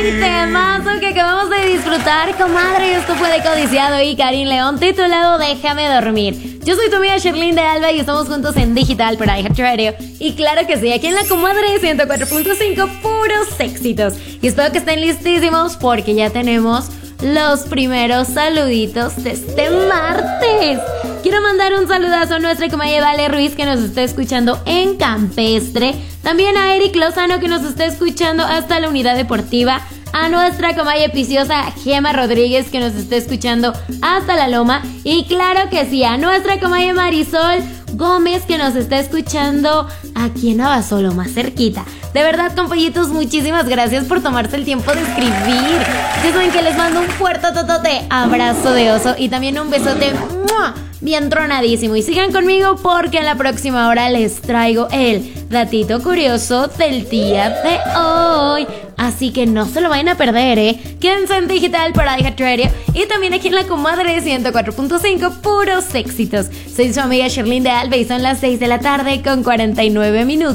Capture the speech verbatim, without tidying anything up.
buen temazo que acabamos de disfrutar, comadre. Esto fue de Codiciado y Karin León, titulado Déjame dormir. Yo soy tu amiga Sherlyn de Alba y estamos juntos en Digital para iHeartRadio. Y claro que sí, aquí en la comadre ciento cuatro punto cinco, puros éxitos. Y espero que estén listísimos porque ya tenemos los primeros saluditos de este martes. Quiero mandar un saludazo a nuestra comadre Vale Ruiz, que nos está escuchando en Campestre. También a Eric Lozano, que nos está escuchando hasta la Unidad Deportiva. A nuestra comadre piciosa Gema Rodríguez, que nos está escuchando hasta La Loma. Y claro que sí, a nuestra comadre Marisol Gómez, que nos está escuchando aquí en Abasolo, más cerquita. De verdad, compañitos, muchísimas gracias por tomarse el tiempo de escribir. Ya saben que les mando un fuerte totote abrazo de oso y también un besote ¡mua! Bien tronadísimo. Y sigan conmigo porque en la próxima hora les traigo el datito curioso del día de hoy. Así que no se lo vayan a perder, ¿eh? Quédense en Digital para iHeartRadio y también aquí en la comadre ciento cuatro punto cinco, puros éxitos. Soy su amiga Sherlyn de Alba y son las seis de la tarde con cuarenta y nueve minutos.